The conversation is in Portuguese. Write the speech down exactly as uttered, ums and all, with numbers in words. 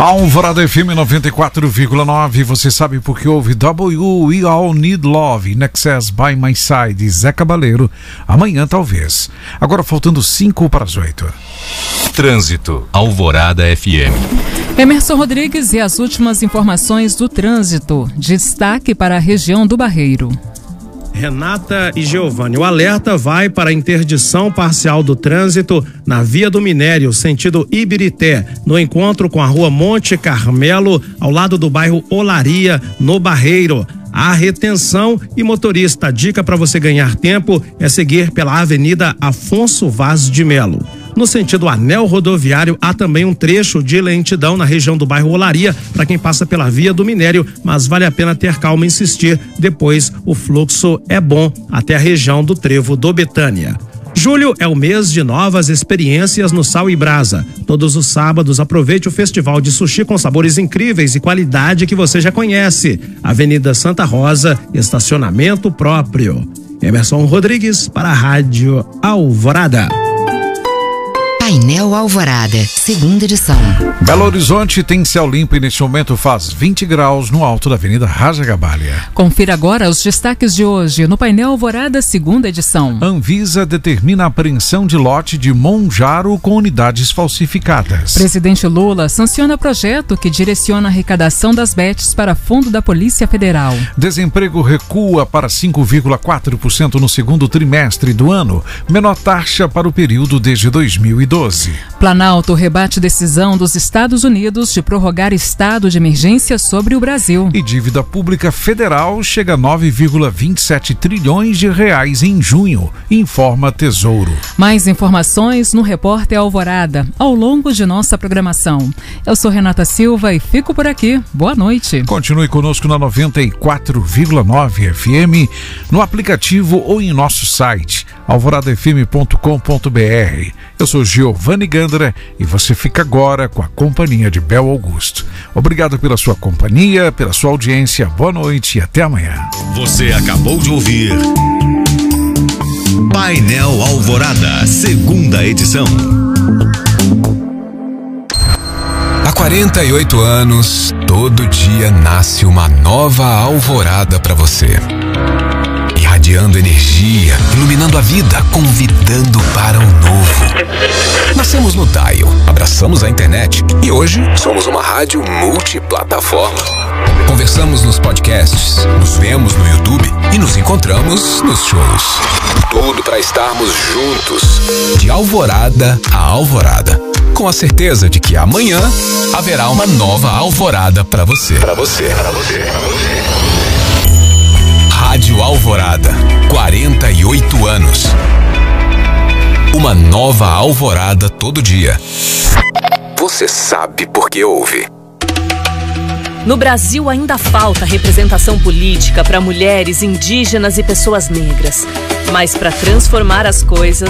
Alvorada F M noventa e quatro vírgula nove, você sabe porque houve W We All Need Love, Nexus by My Side, Zé Cabaleiro, amanhã talvez. Agora faltando cinco para as oito. Trânsito, Alvorada F M. Emerson Rodrigues e as últimas informações do trânsito. Destaque para a região do Barreiro. Renata e Giovanni, o alerta vai para a interdição parcial do trânsito na Via do Minério, sentido Ibirité, no encontro com a rua Monte Carmelo, ao lado do bairro Olaria, no Barreiro. Há retenção e motorista, a dica para você ganhar tempo é seguir pela Avenida Afonso Vaz de Melo. No sentido anel rodoviário, há também um trecho de lentidão na região do bairro Olaria para quem passa pela Via do Minério, mas vale a pena ter calma e insistir, depois o fluxo é bom até a região do Trevo do Betânia. Julho é o mês de novas experiências no Sal e Brasa. Todos os sábados aproveite o festival de sushi com sabores incríveis e qualidade que você já conhece. Avenida Santa Rosa, estacionamento próprio. Emerson Rodrigues para a Rádio Alvorada. Painel Alvorada, segunda edição. Belo Horizonte tem céu limpo e neste momento faz vinte graus no alto da Avenida Raja Gabalha. Confira agora os destaques de hoje no Painel Alvorada, segunda edição. Anvisa determina a apreensão de lote de Monjaro com unidades falsificadas. Presidente Lula sanciona projeto que direciona a arrecadação das B E Ts para fundo da Polícia Federal. Desemprego recua para cinco vírgula quatro por cento no segundo trimestre do ano, menor taxa para o período desde dois mil e doze. Planalto rebate decisão dos Estados Unidos de prorrogar estado de emergência sobre o Brasil. E dívida pública federal chega a nove vírgula vinte e sete trilhões de reais em junho, informa Tesouro. Mais informações no Repórter Alvorada, ao longo de nossa programação. Eu sou Renata Silva e fico por aqui. Boa noite. Continue conosco na noventa e quatro vírgula nove F M, no aplicativo ou em nosso site, alvorada f m ponto com ponto b r. Eu sou Giovanni Gandra e você fica agora com a companhia de Bel Augusto. Obrigado pela sua companhia, pela sua audiência. Boa noite e até amanhã. Você acabou de ouvir Painel Alvorada, segunda edição. Há quarenta e oito anos, todo dia nasce uma nova alvorada para você. Irradiando energia, iluminando a vida, convidando para um novo. Nascemos no Dial, abraçamos a internet e hoje somos uma rádio multiplataforma. Conversamos nos podcasts, nos vemos no YouTube e nos encontramos nos shows. Tudo para estarmos juntos, de alvorada a alvorada, com a certeza de que amanhã haverá uma nova alvorada para você. Para você, para você, para você. Rádio Alvorada, quarenta e oito anos. Uma nova alvorada todo dia. Você sabe por que ouve. No Brasil ainda falta representação política para mulheres, indígenas e pessoas negras. Mas para transformar as coisas,